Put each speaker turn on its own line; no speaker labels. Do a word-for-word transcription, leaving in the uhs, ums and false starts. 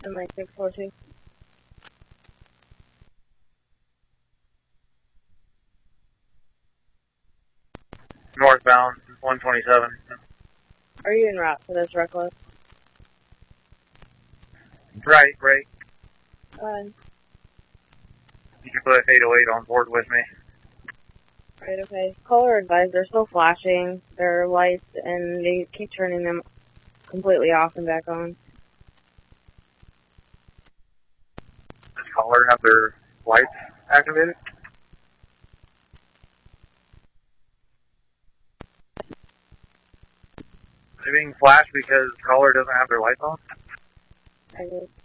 And like six four two.
Northbound, one twenty-seven.
Are you en route for this reckless?
Right, right.
Uh,
You can put eight oh eight on board with me.
right, okay. Caller advised, they're still flashing their lights, and they keep turning them completely off and back on.
Does caller have their lights activated? They're being flashed because caller doesn't have their lights on?
I did.